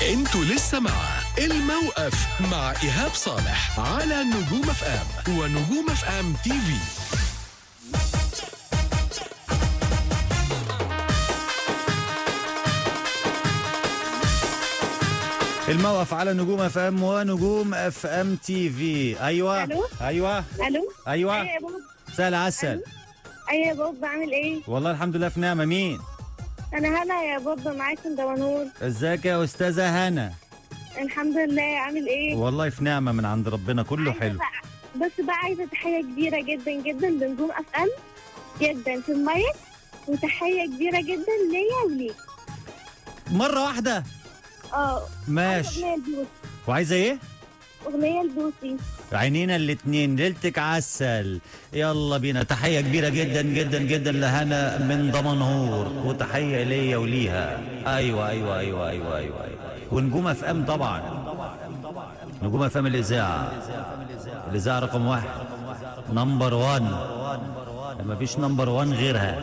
انتوا لسه مع الموقف مع إيهاب صالح على نجوم اف ام ونجوم اف ام تي في. الموقف على نجوم اف ام ونجوم اف ام تي في. ايوه الو ايوه الو ايوه ايوه يا بوب. مساء عسل. ايوه يا بوب، عامل ايه؟ والله الحمد لله في نعمه. مين؟ انا هلا يا بوب، معاكم دمنهور. ازيك يا استاذه هنا؟ الحمد لله، عامل ايه؟ والله في نعمه من عند ربنا، كله حلو. بس بقى عايزه تحيه كبيره جدا جدا لنجوم اف ام جدا في المايك، وتحيه كبيره جدا ليا وليك. مره واحده ماشي. اغنيه لبوسي. وعايزه ايه؟ اغنيه لبوسي. عينينا الاتنين ليلتك عسل. يلا بينا. تحيه كبيره جدا جدا جدا لهنا من دمنهور، وتحيه ليا وليها. ايوه ايوه ايوه ايوه ايوه, أيوة. ونجوم اف ام طبعا. نجوم اف ام الاذاعه رقم 1، نمبر 1. ما فيش نمبر 1 غيرها.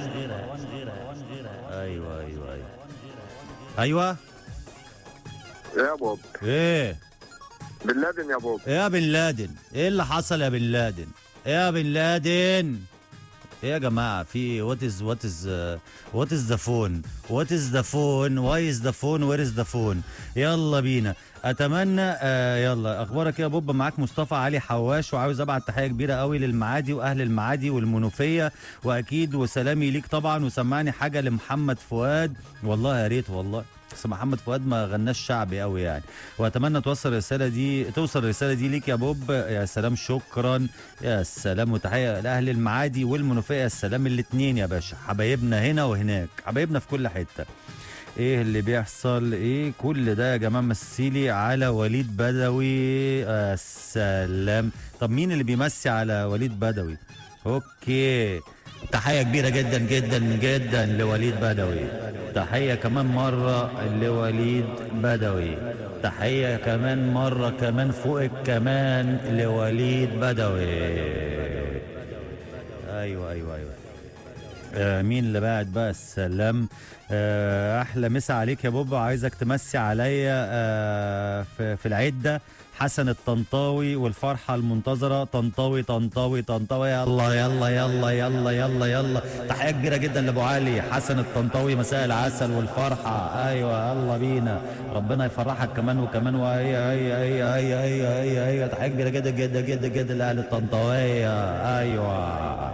ايوه ايوه ايوه ايوه. يا بوب، ايه بن لادن يا بوب. يا بن لادن؟ ايه اللي حصل يا بن لادن؟ يا بن لادن ايه يا جماعه؟ في وات از ذا فون؟ وات از ذا فون؟ واي از ذا فون؟ وير از ذا فون؟ يلا بينا. اتمنى يلا اخبارك يا بوب؟ معاك مصطفى علي حواش، وعاوز ابعت تحيه كبيره قوي للمعادي واهل المعادي والمنوفيه، واكيد وسلامي ليك طبعا، وسمعني حاجه لمحمد فؤاد. والله يا ريت والله، بس محمد فؤاد ما غناش شعبي قوي يعني. واتمنى توصل الرساله دي ليك يا بوب. يا سلام، شكرا يا سلام. وتحيه لاهل المعادي والمنوفيه. يا سلام، الاثنين يا باشا، حبايبنا هنا وهناك، حبايبنا في كل حته. ايه اللي بيحصل؟ ايه كل ده يا جماعه؟ مسيلي على وليد بدوي. السلام. طب مين اللي بيمسي على وليد بدوي؟ اوكي، تحيه كبيره جدا جدا جدا لوليد بدوي. تحيه كمان مره لوليد بدوي. تحيه كمان مره كمان فوقك كمان لوليد بدوي. ايوه ايوه ايوه. مين اللي بعد بقى؟ السلام. احلى مسا عليك يا بوبا، عايزك تمسي عليا في العده حسن الطنطاوي، والفرحه المنتظره طنطاوي طنطاوي طنطاوي. يلا يلا يلا يلا يلا يلا. تحيه كبيره جدا لابو علي حسن الطنطاوي، مساء العسل والفرحه. ايوه يلا بينا، ربنا يفرحك كمان وكمان. وهي هي هي هي هي هي هي. تحيه كبيره جدا جدا جدا جدا لاهل الطنطاويه. ايوه.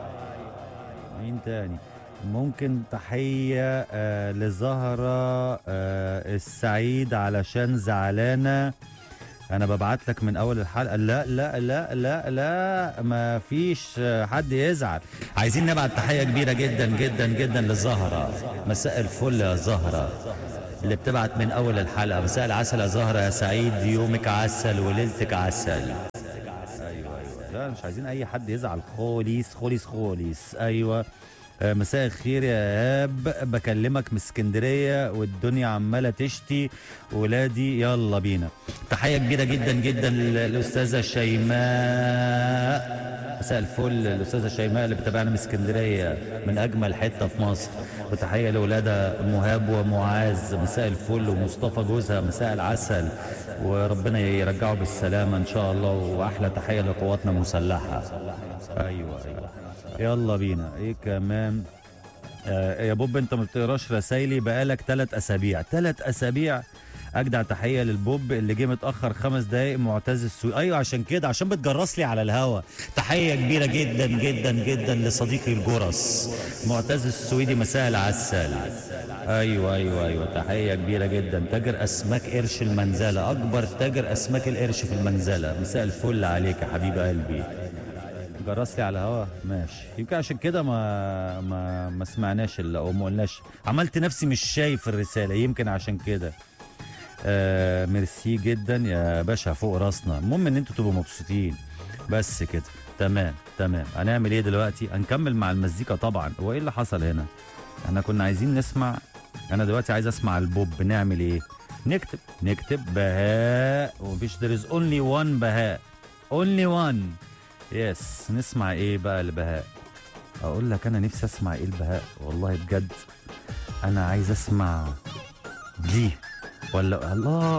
مين تاني؟ ممكن تحية لزهرة السعيد علشان زعلانة. أنا ببعت لك من أول الحلقة. لا لا لا لا لا، ما فيش حد يزعل. عايزين نبعت تحية كبيرة جدا جدا جدا لزهرة. مساء الفل يا زهرة اللي بتبعت من أول الحلقة. مساء العسل يا زهرة، يا سعيد يومك عسل وليلتك عسل. أيوة أيوة. لا مش عايزين أي حد يزعل خالص خالص خالص. أيوة. مساء الخير يا ايهاب، بكلمك من اسكندريه والدنيا عماله تشتي ولادي. يلا بينا. تحيه كبيره جدا جدا للاستاذه شيماء. مساء الفل الاستاذه شيماء اللي بتابعنا من اسكندريه، من اجمل حته في مصر. وتحيه لاولادها مهاب ومعاذ، مساء الفل. ومصطفى جوزها، مساء العسل، وربنا يرجعه بالسلامه ان شاء الله. واحلى تحيه لقواتنا المسلحه. ايوه ايوه. يلا بينا. ايه كمان؟ يا بوب انت ما بتقراش رسايلي بقالك 3 اسابيع. 3 اسابيع. اجدع تحيه للبوب اللي جه متاخر 5 دقايق، معتز السويدي. ايوه عشان كده، عشان بتجرس لي على الهوا. تحيه كبيره جدا جدا جدا لصديقي الجرس معتز السويدي، مساء العسل. ايوه ايوه ايوه. تحيه كبيره جدا. تاجر اسماك قرش المنزله، اكبر تاجر اسماك القرش في المنزله. مساء الفل عليك يا حبيب قلبي. جرس لي على الهوا. ماشي، يمكن عشان كده ما سمعناش او ما قلناش. عملت نفسي مش شايف الرساله، يمكن عشان كده. ميرسي جدا يا باشا، فوق راسنا. المهم ان انتوا تبقوا مبسوطين بس كده. تمام تمام. هنعمل ايه دلوقتي؟ هنكمل مع المزيكا طبعا. هو ايه اللي حصل هنا؟ احنا كنا عايزين نسمع. انا دلوقتي عايز اسمع البوب. نعمل ايه؟ نكتب بهاء، ومفيش there is only one بهاء. only one. يس. نسمع ايه بقى لبهاء؟ اقول لك انا نفسي اسمع ايه البهاء والله بجد. انا عايز اسمع دي. ولا الله